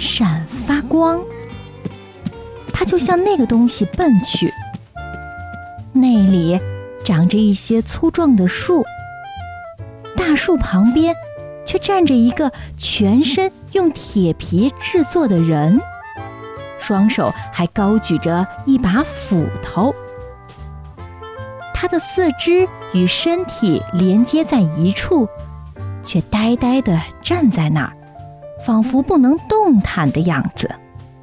闪发光。他就向那个东西奔去，那里长着一些粗壮的树，大树旁边却站着一个全身用铁皮制作的人，双手还高举着一把斧头。他的四肢与身体连接在一处，却呆呆地站在那儿，仿佛不能动弹的样子。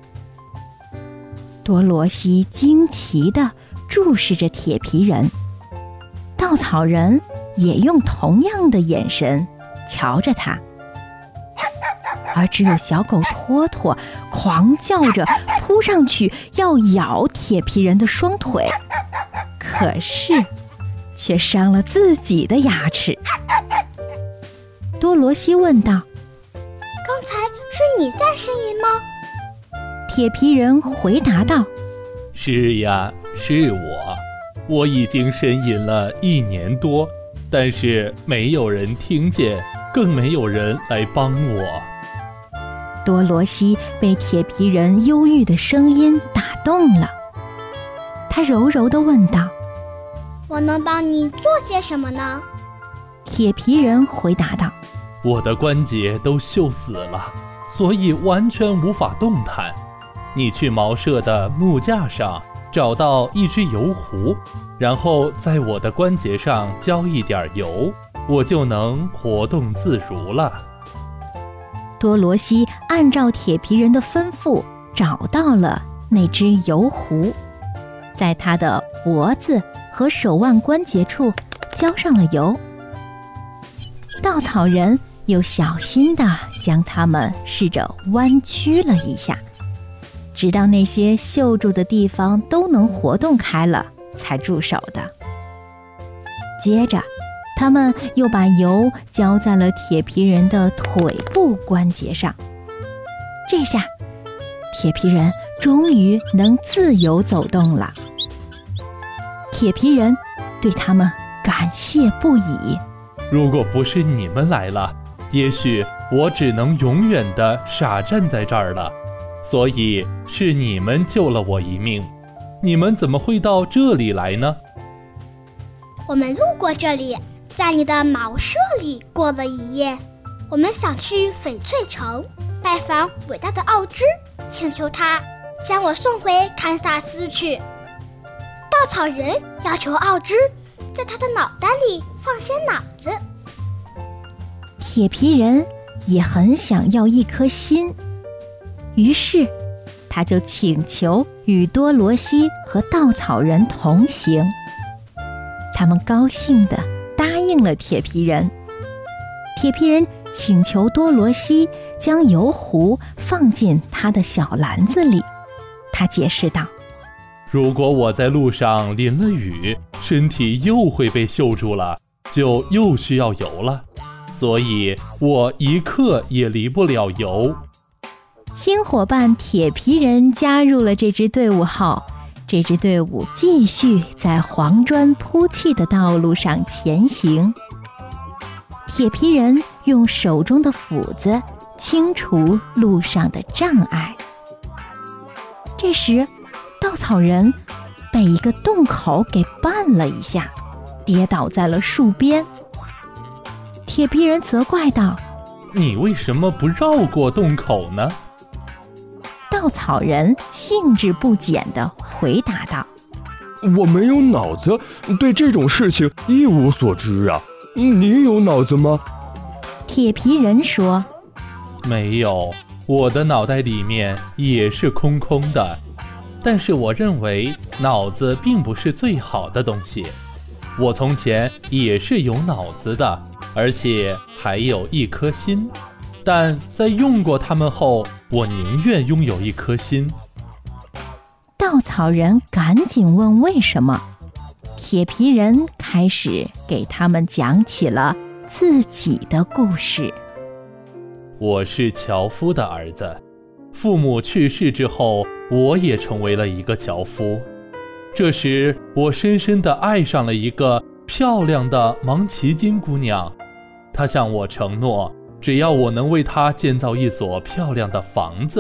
多罗西惊奇地注视着铁皮人，稻草人也用同样的眼神瞧着他，而只有小狗托托狂叫着扑上去要咬铁皮人的双腿，可是却伤了自己的牙齿。多罗西问道： 刚才是你在呻吟吗？ 铁皮人回答道： 是呀，是我已经呻吟了1年多，但是没有人听见，更没有人来帮我。 多罗西被铁皮人忧郁的声音打动了，他柔柔地问道： 我能帮你做些什么呢？ 铁皮人回答道： 我的关节都锈死了，所以完全无法动弹。你去茅舍的木架上找到一只油壶，然后在我的关节上浇一点油，我就能活动自如了。 多罗西按照铁皮人的吩咐找到了那只油壶，在他的脖子和手腕关节处浇上了油。稻草人又小心地将它们试着弯曲了一下，直到那些锈住的地方都能活动开了，才住手的。接着他们又把油浇在了铁皮人的腿部关节上，这下铁皮人终于能自由走动了。铁皮人对他们感谢不已。 如果不是你们来了，也许我只能永远地傻站在这儿了。所以是你们救了我一命。你们怎么会到这里来呢？ 我们路过这里，在你的茅舍里过了一夜。我们想去翡翠城拜访伟大的奥芝，请求他将我送回堪萨斯去。稻草人要求奥芝在他的脑袋里放些脑子。 铁皮人也很想要一颗心，于是他就请求与多罗西和稻草人同行。他们高兴地答应了铁皮人。铁皮人请求多罗西将油壶放进他的小篮子里。他解释道： 如果我在路上淋了雨，身体又会被锈住了，就又需要油了，所以我一刻也离不了油。 新伙伴铁皮人加入了这支队伍后，这支队伍继续在黄砖铺砌的道路上前行。铁皮人用手中的斧子清除路上的障碍。这时，稻草人被一个洞口给绊了一下，跌倒在了树边。铁皮人责怪道： 你为什么不绕过洞口呢？ 稻草人兴致不减地回答道： 我没有脑子，对这种事情一无所知啊。你有脑子吗？ 铁皮人说： 没有，我的脑袋里面也是空空的。但是我认为脑子并不是最好的东西。我从前也是有脑子的，而且还有一颗心。但在用过它们后，我宁愿拥有一颗心。 稻草人赶紧问为什么。铁皮人开始给他们讲起了自己的故事。 我是樵夫的儿子，父母去世之后，我也成为了一个樵夫。这时，我深深地爱上了一个漂亮的芒奇金姑娘。她向我承诺，只要我能为她建造一所漂亮的房子，